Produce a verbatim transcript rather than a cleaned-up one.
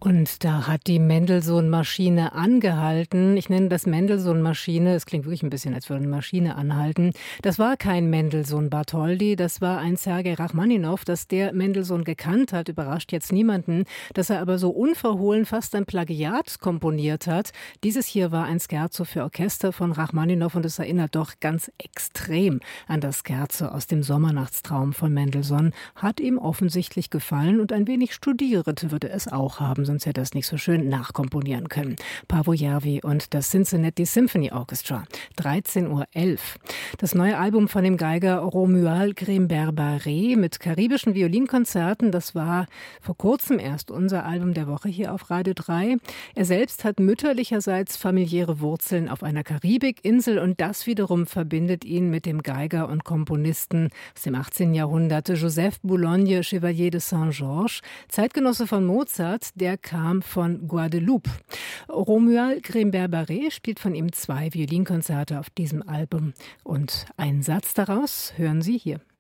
Und da hat die Mendelssohn-Maschine angehalten. Ich nenne das Mendelssohn-Maschine. Es klingt wirklich ein bisschen, als würde eine Maschine anhalten. Das war kein Mendelssohn-Bartholdy, das war ein Sergei Rachmaninow. Dass der Mendelssohn gekannt hat, überrascht jetzt niemanden. Dass er aber so unverhohlen fast ein Plagiat komponiert hat. Dieses hier war ein Scherzo für Orchester von Rachmaninow und es erinnert doch ganz extrem an das Scherzo aus dem Sommernachtstraum von Mendelssohn. Hat ihm offensichtlich gefallen und ein wenig studiert würde es auch haben, sonst hätte er es nicht so schön nachkomponieren können. Paavo Järvi und das Cincinnati Symphony Orchestra. dreizehn Uhr elf. Das neue Album von dem Geiger Romuald Grimberbaré mit karibischen Violinkonzerten, das war vor kurzem erst unser Album der Woche hier auf Radio drei. Er selbst hat mütterlicherseits familiäre Wurzeln auf einer Karibikinsel und das wiederum verbindet ihn mit dem Geiger und Komponisten aus dem achtzehnten Jahrhundert, Joseph Boulogne Chevalier de Saint-Georges, Zeitgenosse von Mozart, der kam von Guadeloupe. Romuald Grimberbaré spielt von ihm zwei Violinkonzerte auf diesem Album. Und einen Satz daraus hören Sie hier.